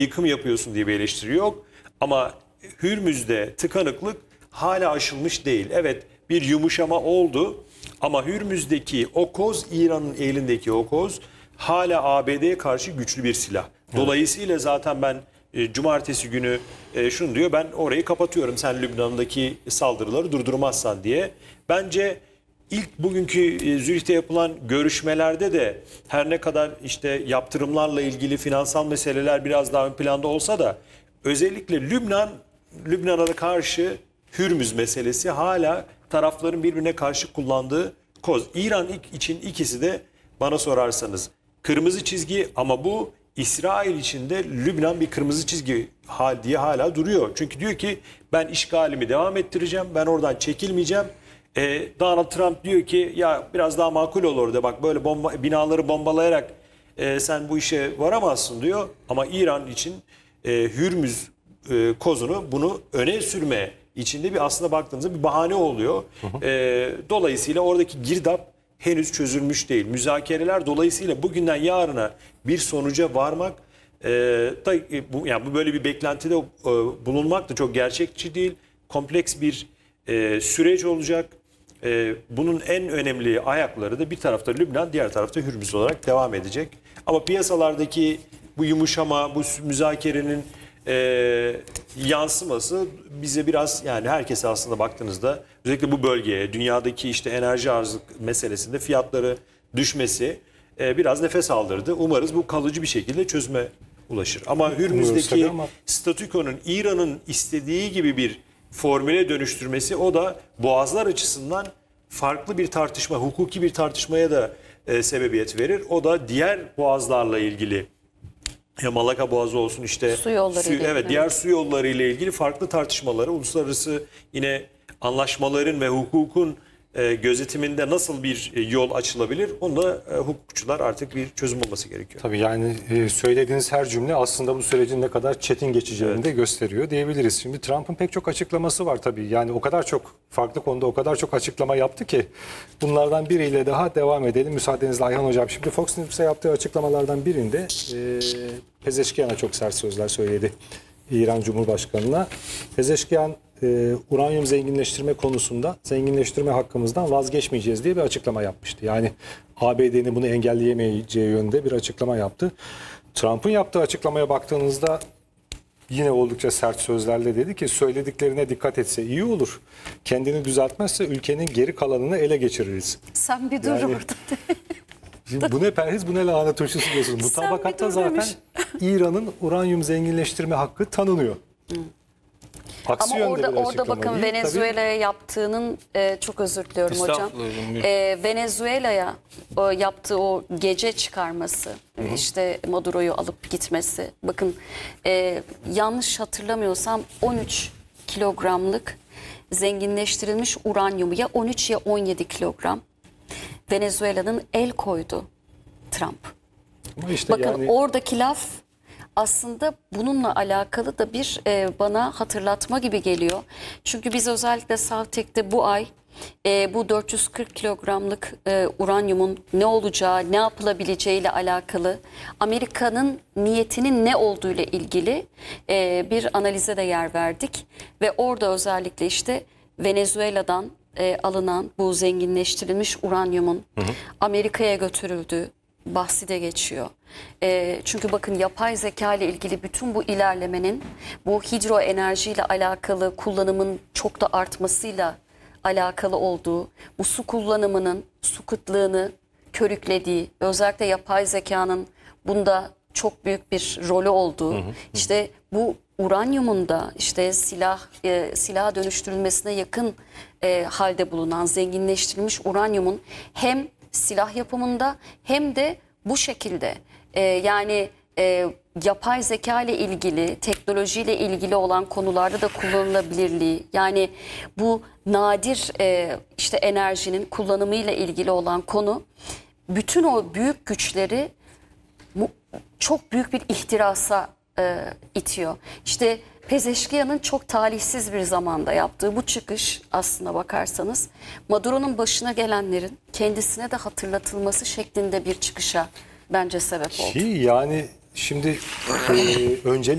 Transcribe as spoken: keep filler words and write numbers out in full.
yıkım yapıyorsun diye bir eleştiri yok. Ama Hürmüz'de tıkanıklık hala aşılmış değil. Evet, bir yumuşama oldu ama Hürmüz'deki o koz, İran'ın elindeki o koz hala A B D'ye karşı güçlü bir silah. Dolayısıyla zaten ben e, cumartesi günü e, şunu diyor, ben orayı kapatıyorum sen Lübnan'daki saldırıları durdurmazsan diye. Bence ilk bugünkü e, Zürih'te yapılan görüşmelerde de her ne kadar işte yaptırımlarla ilgili finansal meseleler biraz daha ön planda olsa da özellikle Lübnan, Lübnan'a karşı Hürmüz meselesi hala tarafların birbirine karşı kullandığı koz. İran için ikisi de bana sorarsanız kırmızı çizgi, ama bu İsrail için de Lübnan bir kırmızı çizgi hal diye hala duruyor. Çünkü diyor ki ben işgalimi devam ettireceğim, ben oradan çekilmeyeceğim. Ee, Donald Trump diyor ki ya biraz daha makul ol orada, bak böyle bomba, binaları bombalayarak e, sen bu işe varamazsın diyor. Ama İran için e, Hürmüz e, kozunu bunu öne sürme içinde bir aslında baktığınızda bir bahane oluyor. Hı hı. E, dolayısıyla oradaki girdap henüz çözülmüş değil. Müzakereler dolayısıyla bugünden yarına bir sonuca varmak e, da e, bu yani bu böyle bir beklentide e, bulunmak da çok gerçekçi değil. Kompleks bir e, süreç olacak. E, bunun en önemli ayakları da bir tarafta Lübnan, diğer tarafta Hürmüz olarak devam edecek. Ama piyasalardaki bu yumuşama, bu müzakerenin e, yansıması bize biraz, yani herkese aslında baktığınızda özellikle bu bölgeye, dünyadaki işte enerji arzı meselesinde fiyatları düşmesi e, biraz nefes aldırdı. Umarız bu kalıcı bir şekilde çözüme ulaşır. Ama Hürmüz'deki ama... statükonun İran'ın istediği gibi bir formüle dönüştürmesi, o da boğazlar açısından farklı bir tartışma, hukuki bir tartışmaya da e, sebebiyet verir. O da diğer boğazlarla ilgili, ya Malaka Boğazı olsun, işte su yolları su, ile evet, diğer su yolları ile ilgili farklı tartışmaları, uluslararası yine anlaşmaların ve hukukun e, gözetiminde nasıl bir e, yol açılabilir, onu da e, hukukçular artık bir çözüm bulması gerekiyor. Tabii yani e, söylediğiniz her cümle aslında bu sürecin ne kadar çetin geçeceğini Evet. de gösteriyor diyebiliriz. Şimdi Trump'ın pek çok açıklaması var tabii. Yani o kadar çok farklı konuda o kadar çok açıklama yaptı ki bunlardan biriyle daha devam edelim. Müsaadenizle Ayhan Hocam. Şimdi Fox News'e yaptığı açıklamalardan birinde e, Pezeşkiyan'a çok sert sözler söyledi. İran Cumhurbaşkanı'na. Pezeşkiyan e, uranyum zenginleştirme konusunda zenginleştirme hakkımızdan vazgeçmeyeceğiz diye bir açıklama yapmıştı. Yani A B D'nin bunu engelleyemeyeceği yönde bir açıklama yaptı. Trump'ın yaptığı açıklamaya baktığınızda yine oldukça sert sözlerle dedi ki söylediklerine dikkat etse iyi olur. Kendini düzeltmezse ülkenin geri kalanını ele geçiririz. Sen bir dur Yani, orada. Şimdi bu ne perhiz, bu ne lahana turşusu diyorsunuz. Bu tabakatta zaten İran'ın uranyum zenginleştirme hakkı tanınıyor. Hı. Aksi Ama orada bir orada bakın değil. Venezuela'ya yaptığının e, çok özür diliyorum hocam. E, Venezuela'ya e, yaptığı o gece çıkarması, hı hı. işte Maduro'yu alıp gitmesi. Bakın e, yanlış hatırlamıyorsam on üç kilogramlık zenginleştirilmiş uranyumu, ya on üç ya on yedi kilogram Venezuela'nın el koydu Trump. Ama işte bakın yani... oradaki laf aslında bununla alakalı da bir e, bana hatırlatma gibi geliyor. Çünkü biz özellikle Savtek'te bu ay e, bu dört yüz kırk kilogramlık e, uranyumun ne olacağı, ne yapılabileceği ile alakalı Amerika'nın niyetinin ne olduğu ile ilgili e, bir analize de yer verdik. Ve orada özellikle işte Venezuela'dan e, alınan bu zenginleştirilmiş uranyumun Amerika'ya götürüldüğü bahsi de geçiyor. E, çünkü bakın yapay zeka ile ilgili bütün bu ilerlemenin bu hidroenerji ile alakalı kullanımın çok da artmasıyla alakalı olduğu, bu su kullanımının su kıtlığını körüklediği, özellikle yapay zekanın bunda çok büyük bir rolü olduğu, hı hı, işte bu uranyumun da işte silah e, silaha dönüştürülmesine yakın e, halde bulunan zenginleştirilmiş uranyumun hem silah yapımında hem de bu şekilde e, yani e, yapay zeka ile ilgili, teknolojiyle ilgili olan konularda da kullanılabilirliği, yani bu nadir e, işte enerjinin kullanımıyla ilgili olan konu bütün o büyük güçleri çok büyük bir ihtirasa e, itiyor. İşte Pezeşkiyan'ın çok talihsiz bir zamanda yaptığı bu çıkış, aslına bakarsanız Maduro'nun başına gelenlerin kendisine de hatırlatılması şeklinde bir çıkışa bence sebep oldu. Ki yani şimdi e, önce